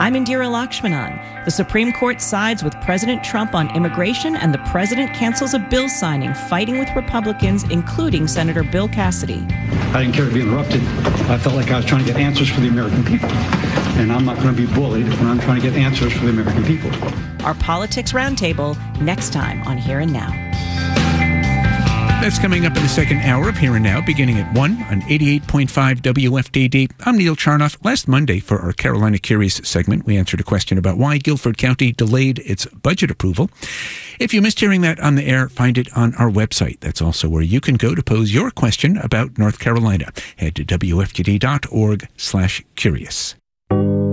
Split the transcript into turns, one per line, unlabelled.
I'm Indira Lakshmanan. The Supreme Court sides with President Trump on immigration, and the president cancels a bill signing, fighting with Republicans, including Senator Bill Cassidy.
I didn't care to be interrupted. I felt like I was trying to get answers for the American people. And I'm not going to be bullied when I'm trying to get answers for the American people.
Our Politics Roundtable, next time on Here and Now.
That's coming up in the second hour of Here and Now, beginning at 1 on 88.5 WFDD. I'm Neil Charnoff. Last Monday, for our Carolina Curious segment, we answered a question about why Guilford County delayed its budget approval. If you missed hearing that on the air, find it on our website. That's also where you can go to pose your question about North Carolina. Head to WFDD.org/curious.